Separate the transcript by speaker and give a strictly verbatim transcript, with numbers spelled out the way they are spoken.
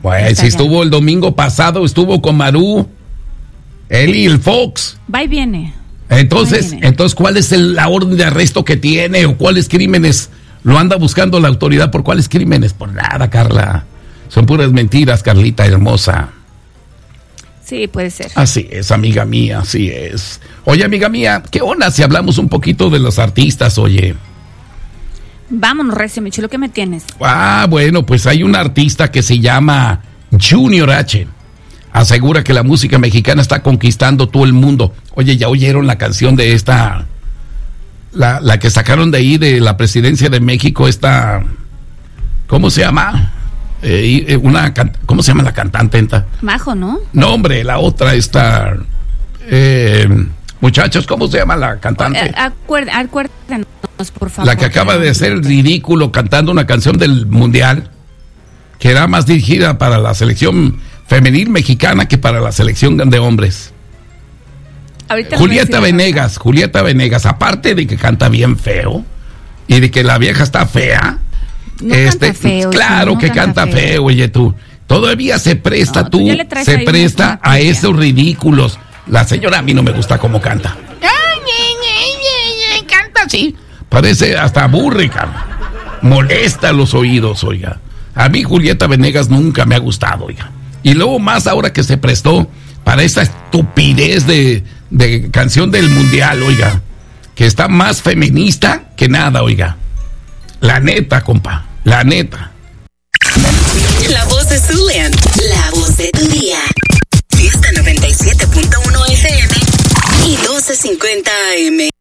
Speaker 1: Pues si estuvo el domingo pasado, estuvo con Maru, él y el Fox.
Speaker 2: Va y viene.
Speaker 1: Entonces,
Speaker 2: Va y viene.
Speaker 1: entonces, ¿cuál es el, la orden de arresto que tiene o cuáles crímenes lo anda buscando la autoridad? ¿Por cuáles crímenes? Por nada, Carla. Son puras mentiras, Carlita hermosa.
Speaker 2: Sí, puede ser.
Speaker 1: Así es, amiga mía, así es. Oye, amiga mía, ¿qué onda si hablamos un poquito de los artistas, oye?
Speaker 2: Vámonos, Recio, mi chulo, ¿qué me tienes?
Speaker 1: Ah, bueno, pues hay un artista que se llama Junior H. Asegura que la música mexicana está conquistando todo el mundo. Oye, ¿ya oyeron la canción de esta, la, la que sacaron de ahí de la presidencia de México, esta, ¿cómo se llama? Eh, una, ¿cómo se llama la cantante? Enta?
Speaker 2: Majo, ¿no?
Speaker 1: No, hombre, la otra, esta, eh, muchachos, ¿cómo se llama la cantante?
Speaker 2: Acuérdenos, acuérdenos, por favor.
Speaker 1: La que acaba de hacer el ridículo cantando una canción del Mundial, que era más dirigida para la selección femenil mexicana que para la selección de hombres.
Speaker 2: Ahorita
Speaker 1: Julieta Venegas, Julieta Venegas, aparte de que canta bien feo y de que la vieja está fea,
Speaker 2: no
Speaker 1: este,
Speaker 2: canta feo,
Speaker 1: claro
Speaker 2: no
Speaker 1: que canta, canta feo. feo, oye tú, todavía se presta, no, tú, tú se presta a esos ridículos. La señora a mí no me gusta cómo canta. Canta así, parece hasta aburrica, molesta los oídos, oiga. A mí Julieta Venegas nunca me ha gustado, oiga. Y luego más ahora que se prestó para esa estupidez de, de canción del Mundial, oiga, que está más feminista que nada, oiga. La neta, compa, la neta.
Speaker 3: La voz de Zulian, la voz de tu día. Fiesta noventa y siete punto uno F M y doce cincuenta A M.